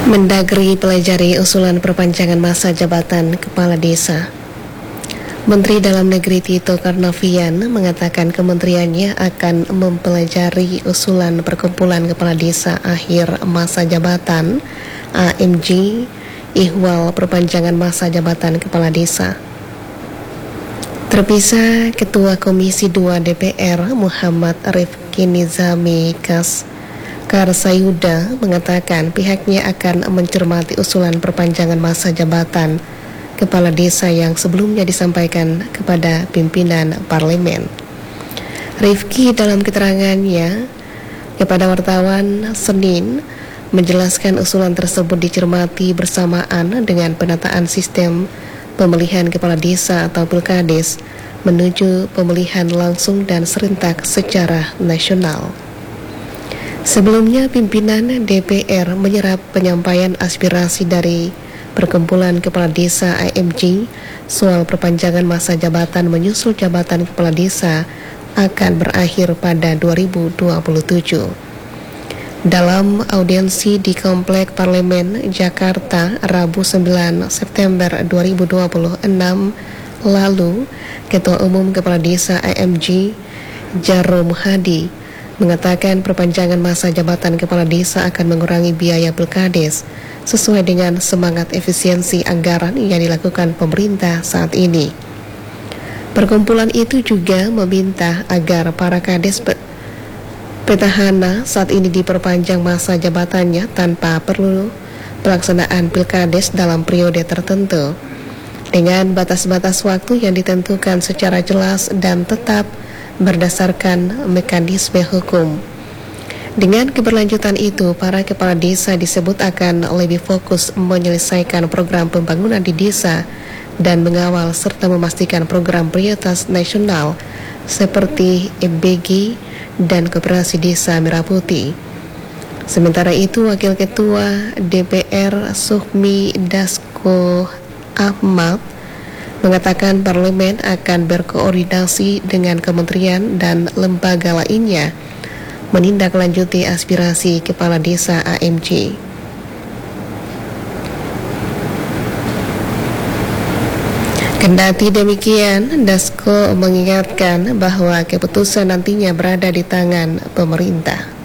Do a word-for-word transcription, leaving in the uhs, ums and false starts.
Mendagri pelajari usulan perpanjangan masa jabatan kepala desa. Menteri Dalam Negeri Tito Karnavian mengatakan kementeriannya akan mempelajari usulan perkumpulan kepala desa akhir masa jabatan A M J ihwal perpanjangan masa jabatan kepala desa. Terpisah, Ketua Komisi dua D P R Muhammad Rifki Nizami Kas Karsayuda mengatakan pihaknya akan mencermati usulan perpanjangan masa jabatan kepala desa yang sebelumnya disampaikan kepada pimpinan parlemen. Rifki dalam keterangannya kepada wartawan Senin menjelaskan usulan tersebut dicermati bersamaan dengan penataan sistem pemilihan kepala desa atau pilkades menuju pemilihan langsung dan serentak secara nasional. Sebelumnya, pimpinan D P R menyerap penyampaian aspirasi dari Perkumpulan Kepala Desa A M J soal perpanjangan masa jabatan menyusul jabatan kepala desa akan berakhir pada dua ribu dua puluh tujuh. Dalam audiensi di Komplek Parlemen Jakarta Rabu sembilan September dua ribu dua puluh enam lalu, Ketua Umum Kepala Desa A M J Jarum Hadi mengatakan perpanjangan masa jabatan kepala desa akan mengurangi biaya pilkades sesuai dengan semangat efisiensi anggaran yang dilakukan pemerintah saat ini. Perkumpulan itu juga meminta agar para kades petahana saat ini diperpanjang masa jabatannya tanpa perlu pelaksanaan pilkades dalam periode tertentu dengan batas-batas waktu yang ditentukan secara jelas dan tetap berdasarkan mekanisme hukum. Dengan keberlanjutan itu, para kepala desa disebut akan lebih fokus menyelesaikan program pembangunan di desa dan mengawal serta memastikan program prioritas nasional seperti E B G dan Koperasi Desa Merah Putih. Sementara itu, Wakil Ketua D P R Sukmi Dasko Ahmad mengatakan parlemen akan berkoordinasi dengan kementerian dan lembaga lainnya menindaklanjuti aspirasi kepala desa A M J. Kendati demikian, Dasko mengingatkan bahwa keputusan nantinya berada di tangan pemerintah.